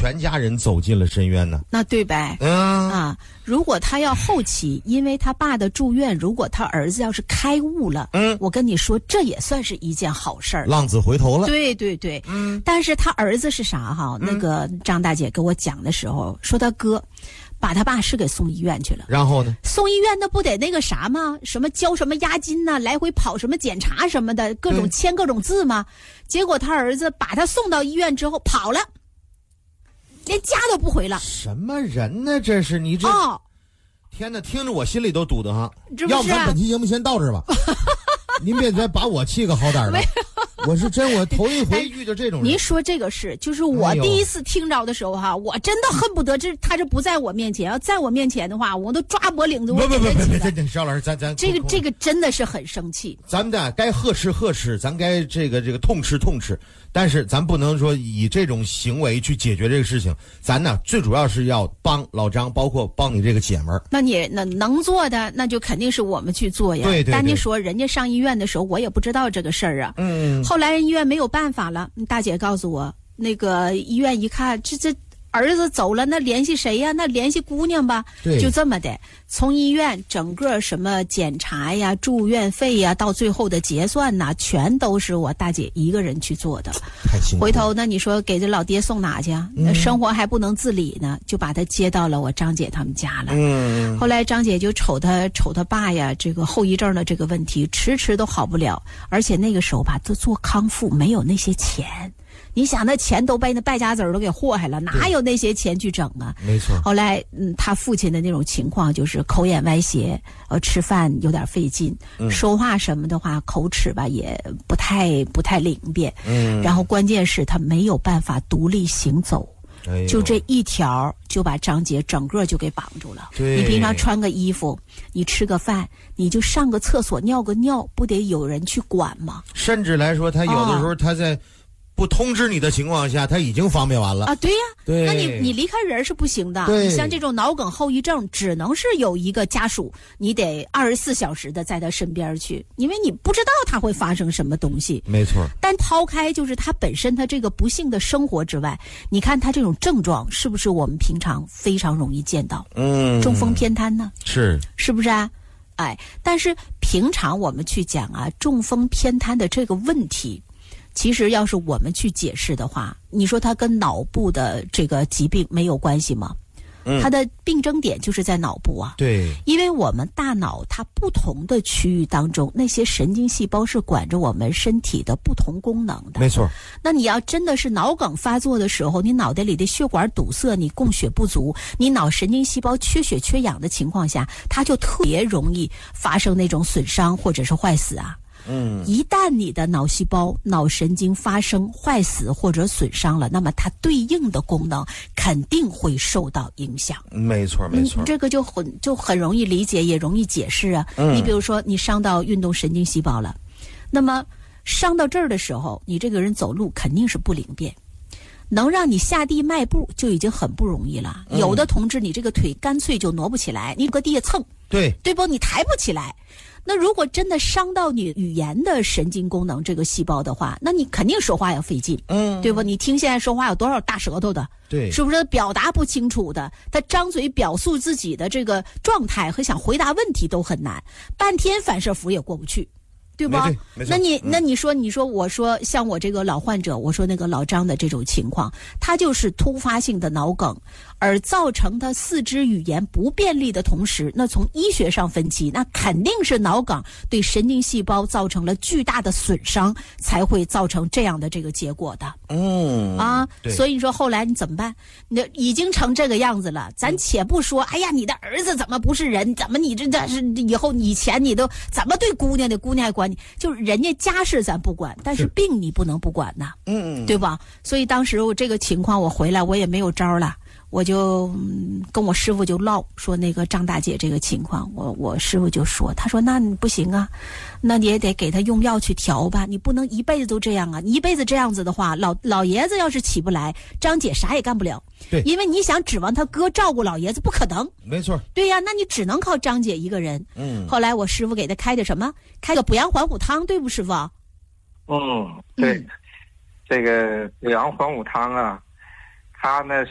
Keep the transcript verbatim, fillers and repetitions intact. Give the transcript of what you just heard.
全家人走进了深渊呢。 那对呗？ 嗯啊，如果他要后期，因为他爸的住院，如果他儿子要是开悟了， 嗯， 我跟你说，这也算是一件好事儿， 浪子回头了。 对对对， 嗯， 但是他儿子是啥哈？那个张大姐跟我讲的时候，说他哥把他爸是给送医院去了。 然后呢？ 送医院那不得那个啥吗？什么交什么押金呐、啊，来回跑什么检查什么的，各种签各种字吗？结果他儿子把他送到医院之后跑了，连家都不回了。 什么人呢？这是你这？ 哦， 天哪，听着我心里都堵得哈。 是不是啊、 要不咱本期节目先到这儿吧。您别再把我气个好歹的。我是真我头一回遇到这种人。 您说这个事，就是我第一次听着的时候哈、哎，我真的恨不得这他这不在我面前，要在我面前的话，我都抓脖领子。 不不不不不，这邵老师，咱咱这个这个真的是很生气。 咱们的该呵斥呵斥，咱该这个这个痛斥痛斥，但是咱不能说以这种行为去解决这个事情。咱呢，最主要是要帮老张，包括帮你这个姐们儿。 那你那能做的，那就肯定是我们去做呀。 对对对。 但你说人家上医院的时候，我也不知道这个事儿啊。 嗯。 后来人医院没有办法了，大姐告诉我，那个医院一看，这这儿子走了，那联系谁呀？那联系姑娘吧。 对。 就这么的，从医院整个什么检查呀、住院费呀，到最后的结算呐，全都是我大姐一个人去做的。 太辛苦了。 回头那你说给这老爹送哪去啊？嗯、生活还不能自理呢，就把他接到了我张姐他们家了。 嗯。 后来张姐就瞅他瞅他爸呀，这个后遗症的这个问题，迟迟都好不了，而且那个时候吧，都做康复没有那些钱。你想那钱都被那败家子儿都给祸害了，哪有那些钱去整啊？ 没错。 后来，嗯，他父亲的那种情况就是口眼歪斜，呃，吃饭有点费劲，嗯、说话什么的话口齿吧也不太不太灵便，嗯，然后关键是他没有办法独立行走。哎、就这一条就把张姐整个就给绑住了。 对， 你平常穿个衣服，你吃个饭，你就上个厕所尿个尿，不得有人去管吗？ 甚至来说，他有的时候他在不通知你的情况下，他已经方便完了啊！对呀、 啊，对， 那你你离开人是不行的。 对， 你像这种脑梗后遗症，只能是有一个家属，你得二十四小时的在他身边去，因为你不知道他会发生什么东西。 没错。 但抛开就是他本身他这个不幸的生活之外，你看他这种症状是不是我们平常非常容易见到？ 嗯， 中风偏瘫呢？ 是， 是不是啊？哎，但是平常我们去讲啊，中风偏瘫的这个问题。其实要是我们去解释的话，你说它跟脑部的这个疾病没有关系吗？嗯，它的病症点就是在脑部啊。 对， 因为我们大脑它不同的区域当中，那些神经细胞是管着我们身体的不同功能的。 没错。 那你要真的是脑梗发作的时候，你脑袋里的血管堵塞，你供血不足，你脑神经细胞缺血缺氧的情况下，它就特别容易发生那种损伤或者是坏死啊。 嗯， 一旦你的脑细胞、脑神经发生坏死或者损伤了，那么它对应的功能肯定会受到影响。 没错，没错， 嗯、这个就很就很容易理解，也容易解释啊。嗯、你比如说，你伤到运动神经细胞了，那么伤到这儿的时候，你这个人走路肯定是不灵便。能让你下地迈步就已经很不容易了。嗯、有的同志，你这个腿干脆就挪不起来，你搁地下蹭， 对对不？你抬不起来。那如果真的伤到你语言的神经功能这个细胞的话，那你肯定说话要费劲，嗯，对吧？你听现在说话有多少大舌头的， 对， 是不是表达不清楚的？他张嘴表述自己的这个状态和想回答问题都很难，半天反射符也过不去。对吧？那你那你说你说我说像我这个老患者，我说那个老张的这种情况，他就是突发性的脑梗，而造成他四肢语言不便利的同时，那从医学上分析，那肯定是脑梗对神经细胞造成了巨大的损伤，才会造成这样的这个结果的。 嗯啊，所以你说后来你怎么办？你已经成这个样子了，咱且不说，哎呀，你的儿子怎么不是人？怎么你这这是以后以前你都怎么对姑娘的？姑娘还管你？就是人家家事咱不管，但是病你不能不管呐， 嗯， 对吧？所以当时我这个情况，我回来我也没有招了，我就、嗯、跟我师傅就唠说那个张大姐这个情况，我我师傅就说，他说那你不行啊，那你也得给他用药去调吧，你不能一辈子都这样啊，你一辈子这样子的话，老老爷子要是起不来，张姐啥也干不了。 对， 因为你想指望他哥照顾老爷子不可能。 没错。 对呀，那你只能靠张姐一个人。嗯。后来我师傅给他开的什么？开个补阳还虎汤，对不师傅？ 嗯，对，嗯、这个补阳还虎汤啊，它呢